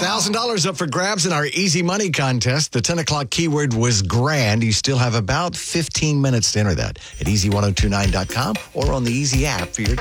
$1,000 up for grabs in our Easy Money contest. The 10 o'clock keyword was grand. You still have about 15 minutes to enter that at easy1029.com or on the Easy app for your